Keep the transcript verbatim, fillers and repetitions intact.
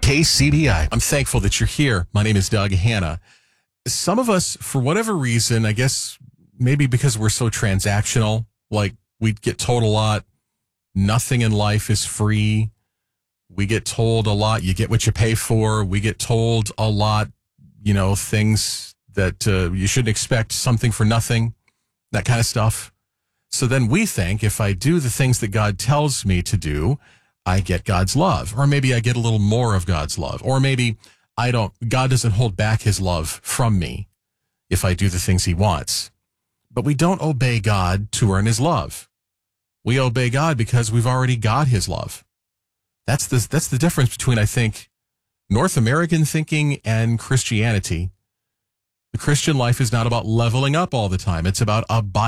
K C B I. I'm thankful that you're here. My name is Doug Hanna. Some of us, for whatever reason, I guess maybe because we're so transactional, like we get told a lot, nothing in life is free. We get told a lot, you get what you pay for. We get told a lot, you know, things that uh, you shouldn't expect, something for nothing, that kind of stuff. So then we think if I do the things that God tells me to do, I get God's love, or maybe I get a little more of God's love, or maybe I don't, God doesn't hold back his love from me if I do the things he wants. But we don't obey God to earn his love. We obey God because we've already got his love. That's the, that's the difference between, I think, North American thinking and Christianity. The Christian life is not about leveling up all the time. It's about abiding.